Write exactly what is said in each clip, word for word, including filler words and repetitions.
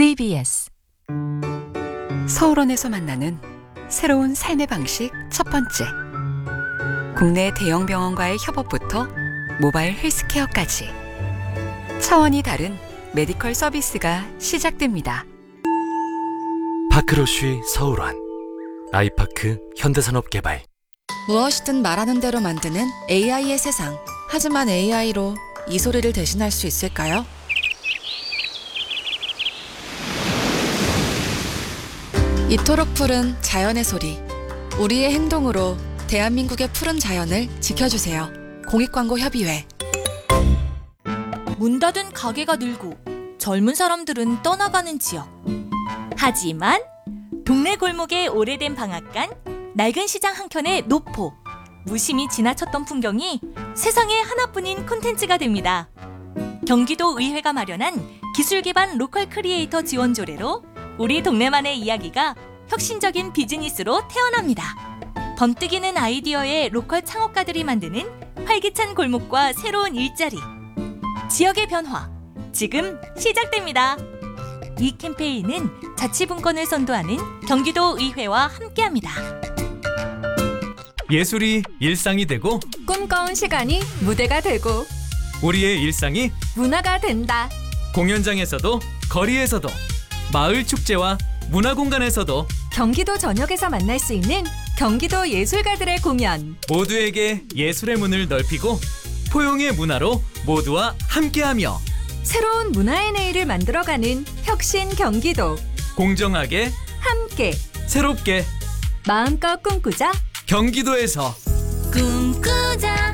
씨비에스 서울원에서 만나는 새로운 삶의 방식 첫 번째. 국내 대형 병원과의 협업부터 모바일 헬스케어까지 차원이 다른 메디컬 서비스가 시작됩니다. 파크로쉬 서울원, 아이파크 현대산업개발. 무엇이든 말하는 대로 만드는 에이아이의 세상. 하지만 에이아이로 이 소리를 대신할 수 있을까요? 이토록 푸른 자연의 소리. 우리의 행동으로 대한민국의 푸른 자연을 지켜주세요. 공익광고협의회. 문 닫은 가게가 늘고 젊은 사람들은 떠나가는 지역. 하지만 동네 골목의 오래된 방앗간, 낡은 시장 한켠의 노포, 무심히 지나쳤던 풍경이 세상에 하나뿐인 콘텐츠가 됩니다. 경기도 의회가 마련한 기술 기반 로컬 크리에이터 지원 조례로 우리 동네만의 이야기가 혁신적인 비즈니스로 태어납니다. 번뜩이는 아이디어의 로컬 창업가들이 만드는 활기찬 골목과 새로운 일자리. 지역의 변화, 지금 시작됩니다. 이 캠페인은 자치분권을 선도하는 경기도 의회와 함께합니다. 예술이 일상이 되고 꿈꿔온 시간이 무대가 되고 우리의 일상이 문화가 된다. 공연장에서도 거리에서도 마을 축제와 문화공간에서도 경기도 전역에서 만날 수 있는 경기도 예술가들의 공연. 모두에게 예술의 문을 넓히고 포용의 문화로 모두와 함께하며 새로운 문화의 내일을 만들어가는 혁신 경기도. 공정하게 함께 새롭게 마음껏 꿈꾸자. 경기도에서 꿈꾸자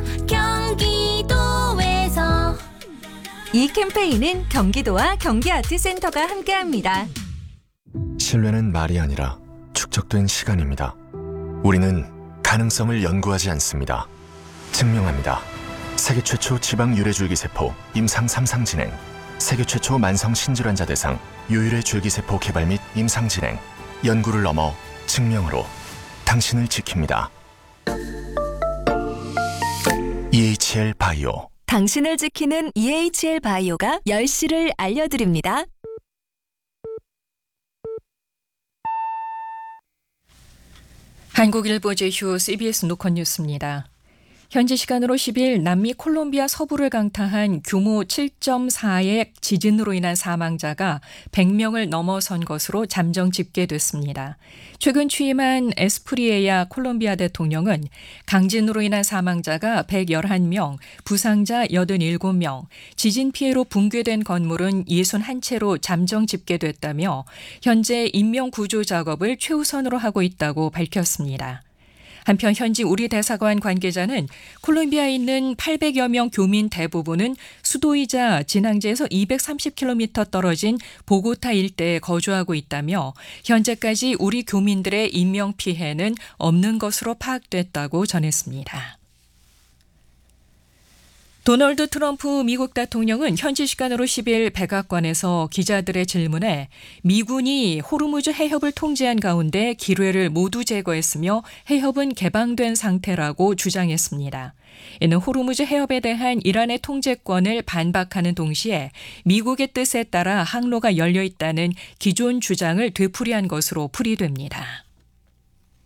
경기도에서. 이 캠페인은 경기도와 경기아트센터가 함께합니다. 신뢰는 말이 아니라 축적된 시간입니다. 우리는 가능성을 연구하지 않습니다. 증명합니다. 세계 최초 지방 유래 줄기세포 임상 삼 상 진행, 세계 최초 만성 신질환자 대상 유일의 줄기세포 개발 및 임상 진행, 연구를 넘어 증명으로 당신을 지킵니다. 이에이치엘 바이오. 당신을 지키는 이에이치엘 바이오가 열 시를 알려드립니다. 한국일보 제휴 씨비에스 노컷 뉴스입니다. 현지 시간으로 십 일 남미 콜롬비아 서부를 강타한 규모 칠 점 사의 지진으로 인한 사망자가 백 명을 넘어선 것으로 잠정 집계됐습니다. 최근 취임한 에스프리에야 콜롬비아 대통령은 강진으로 인한 사망자가 백십일 명, 부상자 팔십칠 명, 지진 피해로 붕괴된 건물은 육십일 채로 잠정 집계됐다며 현재 인명 구조 작업을 최우선으로 하고 있다고 밝혔습니다. 한편 현지 우리 대사관 관계자는 콜롬비아에 있는 팔백여 명 교민 대부분은 수도이자 진앙지에서 이백삼십 킬로미터 떨어진 보고타 일대에 거주하고 있다며 현재까지 우리 교민들의 인명피해는 없는 것으로 파악됐다고 전했습니다. 도널드 트럼프 미국 대통령은 현지 시간으로 십 일 백악관에서 기자들의 질문에 미군이 호르무즈 해협을 통제한 가운데 기뢰를 모두 제거했으며 해협은 개방된 상태라고 주장했습니다. 이는 호르무즈 해협에 대한 이란의 통제권을 반박하는 동시에 미국의 뜻에 따라 항로가 열려 있다는 기존 주장을 되풀이한 것으로 풀이됩니다.